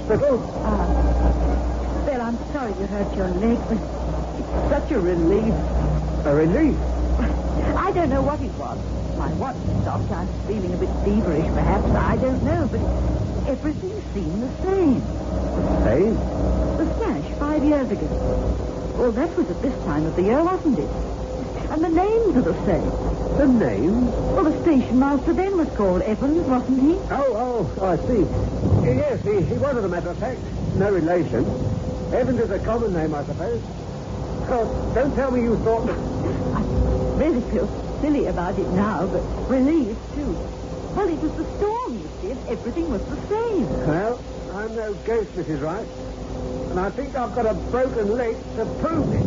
hospital. Well, I'm sorry you hurt your leg, but it's such a relief. A relief? I don't know what it was. My watch stopped. I'm feeling a bit feverish, perhaps. I don't know, but everything seemed the same. Same? The smash 5 years ago. Well, that was at this time of the year, wasn't it? And the names are the same. The name? Well, the station master then was called Evans, wasn't he? Oh, I see. Yes, he was, as a matter of fact. No relation. Evans is a common name, I suppose. Oh, don't tell me you thought that... I really feel silly about it now, but relieved, too. Well, it was the storm, you see, and everything was the same. Well, I'm no ghost, Mrs. Wright. And I think I've got a broken leg to prove it.